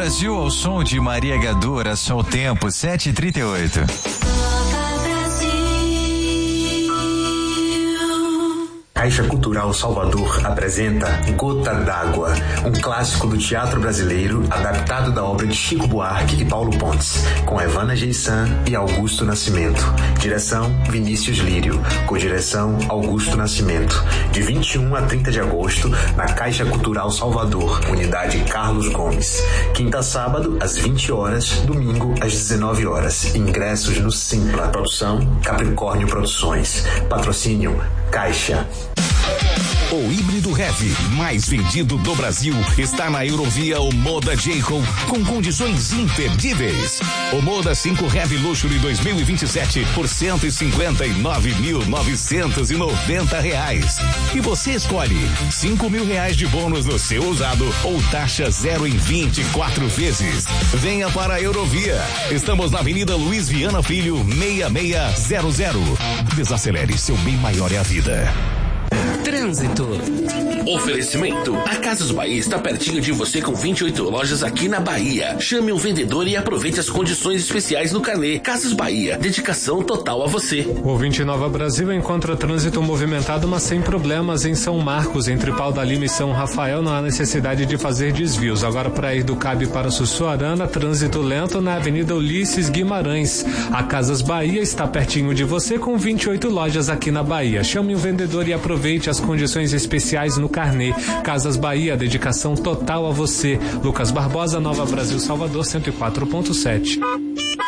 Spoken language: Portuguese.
Brasil ao som de Maria Gadura, só o tempo, 7h38. Caixa Cultural Salvador apresenta Gota d'Água, um clássico do teatro brasileiro adaptado da obra de Chico Buarque e Paulo Pontes, com Evana Geissan e Augusto Nascimento. Direção Vinícius Lírio, codireção Augusto Nascimento. De 21 a 30 de agosto, na Caixa Cultural Salvador, unidade Carlos Gomes. Quinta a sábado, às 20 horas, domingo, às 19 horas. Ingressos no Simpla. Produção Capricórnio Produções. Patrocínio Caixa. O híbrido heavy mais vendido do Brasil está na Eurovia Omoda J-Con com condições imperdíveis. Omoda 5 Heavy Luxury 2027 por R$159.990. E você escolhe R$5.000 de bônus no seu usado ou taxa zero em 24 vezes. Venha para a Eurovia. Estamos na Avenida Luiz Viana Filho, 6600. Desacelere, seu bem maior é a vida. Trânsito. Oferecimento. A Casas Bahia está pertinho de você com 28 lojas aqui na Bahia. Chame um vendedor e aproveite as condições especiais no carnê. Casas Bahia, dedicação total a você. Ouvinte Nova Brasil encontra trânsito movimentado, mas sem problemas em São Marcos, entre Pau da Lima e São Rafael. Não há necessidade de fazer desvios. Agora, para ir do Cabe para Sussuarana, trânsito lento na Avenida Ulisses Guimarães. A Casas Bahia está pertinho de você com 28 lojas aqui na Bahia. Chame um vendedor e aproveite as condições especiais no carnê. Casas Bahia, dedicação total a você. Lucas Barbosa, Nova Brasil, Salvador, 104.7.